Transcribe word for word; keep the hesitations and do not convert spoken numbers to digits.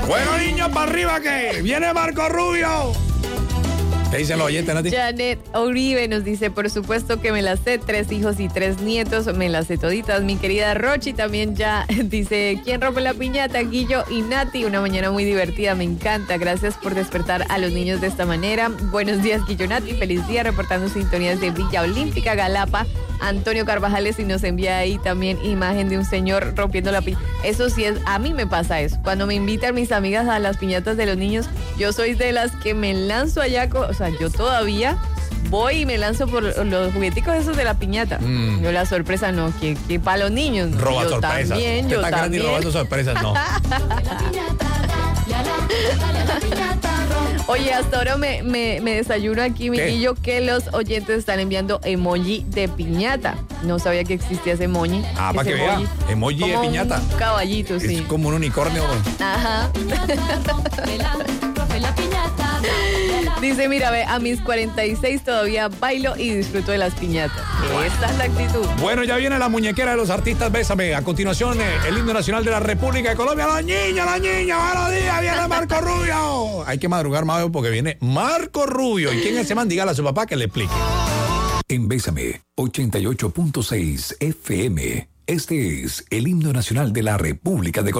Bueno, niños, para arriba que viene Marco Rubio. ¿Qué dicen los oyentes, Nati? Janet Uribe nos dice, por supuesto que me las sé, tres hijos y tres nietos, me las sé toditas. Mi querida Rochi también ya dice, ¿quién rompe la piñata? Guillo y Nati, una mañana muy divertida, me encanta. Gracias por despertar a los niños de esta manera. Buenos días, Guillo, Nati, feliz día, reportando sintonías de Villa Olímpica, Galapa. Antonio Carvajales y nos envía ahí también imagen de un señor rompiendo la piñata. Eso sí es, a mí me pasa eso. Cuando me invitan mis amigas a las piñatas de los niños, yo soy de las que me lanzo allá, o sea, yo todavía voy y me lanzo por los jugueticos esos de la piñata. Mm. Yo la sorpresa no, que, que para los niños. No. Roba yo sorpresas. También, yo también. también. robando sorpresas, no. Oye, hasta ahora me, me, me desayuno aquí, mi Guillo, que los oyentes están enviando emoji de piñata. No sabía que existía ese emoji. Ah, para que vea. Emoji como de piñata. Un caballito, sí. Es como un unicornio. Ajá. Dice, mira, ve, a mis cuarenta y seis todavía bailo y disfruto de las piñatas. Esta es la actitud. Bueno, ya viene la muñequera de los artistas, bésame. A continuación, eh, el himno nacional de la República de Colombia. La niña, la niña, buenos días, viene Marco Rubio. Hay que madrugar más porque viene Marco Rubio. ¿Y quién es ese man? Dígale a su papá que le explique. En Bésame, ochenta y ocho punto seis F M. Este es el himno nacional de la República de Colombia.